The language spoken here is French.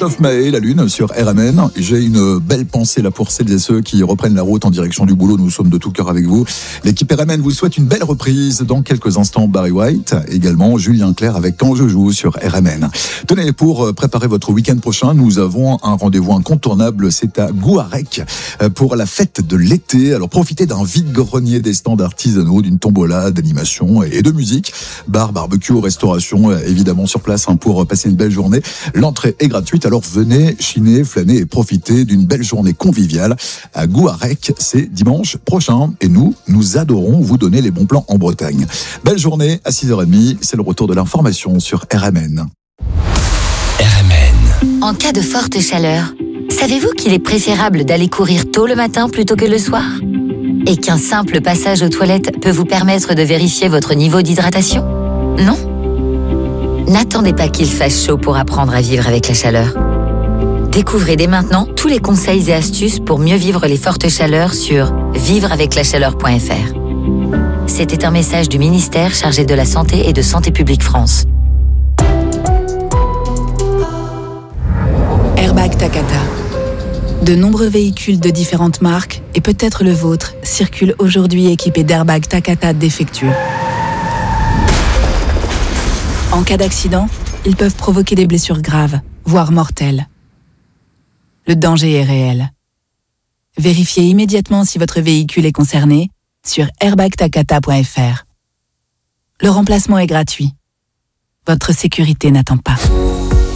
Christophe Maé, La Lune sur RMN. J'ai une belle pensée là pour celles et ceux qui reprennent la route en direction du boulot. Nous sommes de tout cœur avec vous. L'équipe RMN vous souhaite une belle reprise. Dans quelques instants, Barry White, également Julien Clerc avec Quand je joue sur RMN. Tenez, pour préparer votre week-end prochain, nous avons un rendez-vous incontournable. C'est à Gouarec pour la fête de l'été. Alors profitez d'un vide-grenier, des stands artisanaux, d'une tombola, d'animation et de musique. Bar, barbecue, restauration, évidemment sur place pour passer une belle journée. L'entrée est gratuite, alors venez chiner, flâner et profiter d'une belle journée conviviale à Gouarec. C'est dimanche prochain et nous adorons vous donner les bons plans en Bretagne. Belle journée à 6h30, c'est le retour de l'information sur RMN. RMN. En cas de forte chaleur, savez-vous qu'il est préférable d'aller courir tôt le matin plutôt que le soir ? Et qu'un simple passage aux toilettes peut vous permettre de vérifier votre niveau d'hydratation ? Non ? N'attendez pas qu'il fasse chaud pour apprendre à vivre avec la chaleur. Découvrez dès maintenant tous les conseils et astuces pour mieux vivre les fortes chaleurs sur vivreaveclachaleur.fr. C'était un message du ministère chargé de la Santé et de Santé publique France. Airbag Takata. De nombreux véhicules de différentes marques, et peut-être le vôtre, circulent aujourd'hui équipés d'airbags Takata défectueux. En cas d'accident, ils peuvent provoquer des blessures graves, voire mortelles. Le danger est réel. Vérifiez immédiatement si votre véhicule est concerné sur airbagtakata.fr. Le remplacement est gratuit. Votre sécurité n'attend pas.